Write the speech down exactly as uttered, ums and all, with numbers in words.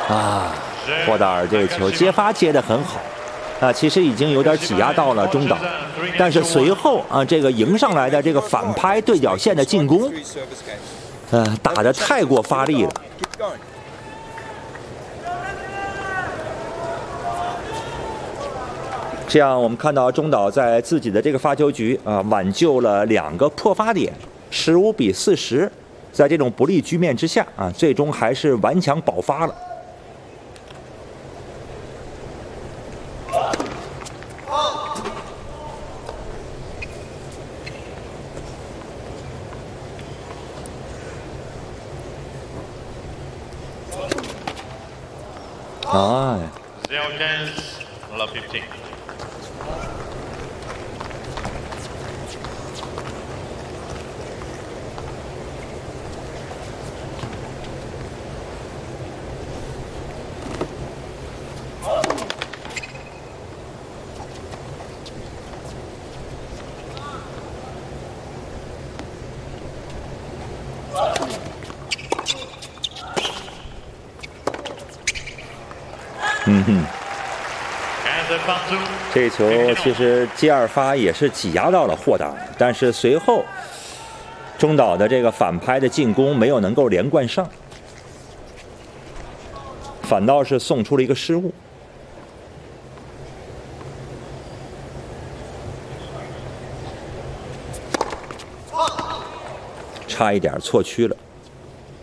啊，霍达尔这个球接发接得很好。 啊，其实已经有点挤压到了中岛，但是随后啊，这个迎上来的这个反拍对角线的进攻，呃，打得太过发力了。这样我们看到中岛在自己的这个发球局啊，挽救了两个破发点，十五比四十，在这种不利局面之下啊，最终还是顽强保发了。 哎， Zero chance, love fifteen. 嗯哼，这球其实接二发也是挤压到了霍达尔，但是随后中岛的这个反拍的进攻没有能够连贯上，反倒是送出了一个失误，差一点错区了。